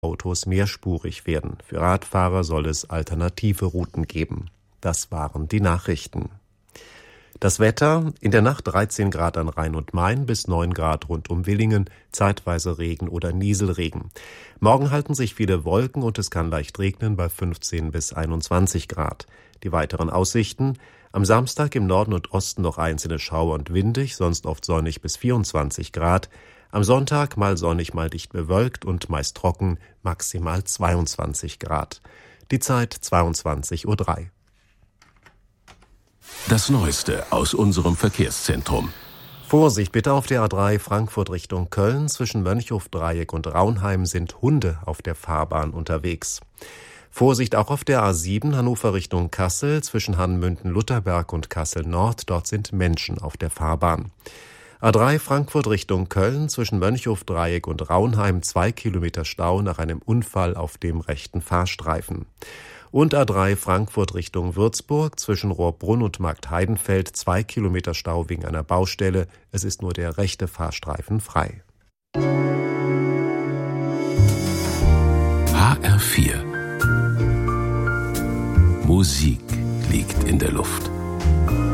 Autos mehrspurig werden. Für Radfahrer soll es alternative Routen geben. Das waren die Nachrichten. Das Wetter: in der Nacht 13 Grad an Rhein und Main bis 9 Grad rund um Willingen, zeitweise Regen oder Nieselregen. Morgen halten sich viele Wolken und es kann leicht regnen bei 15 bis 21 Grad. Die weiteren Aussichten: am Samstag im Norden und Osten noch einzelne Schauer und windig, sonst oft sonnig bis 24 Grad. Am Sonntag mal sonnig, mal dicht bewölkt und meist trocken, maximal 22 Grad. Die Zeit 22:03 Uhr. Das Neueste aus unserem Verkehrszentrum. Vorsicht bitte auf der A3 Frankfurt Richtung Köln. Zwischen Mönchhof-Dreieck und Raunheim sind Hunde auf der Fahrbahn unterwegs. Vorsicht auch auf der A7 Hannover Richtung Kassel. Zwischen Hanmünden-Lutherberg und Kassel-Nord. Dort sind Menschen auf der Fahrbahn. A3 Frankfurt Richtung Köln. Zwischen Mönchhof-Dreieck und Raunheim 2 Kilometer Stau nach einem Unfall auf dem rechten Fahrstreifen. Und A3 Frankfurt Richtung Würzburg, zwischen Rohrbrunn und Marktheidenfeld 2 Kilometer Stau wegen einer Baustelle. Es ist nur der rechte Fahrstreifen frei. HR4 Musik liegt in der Luft.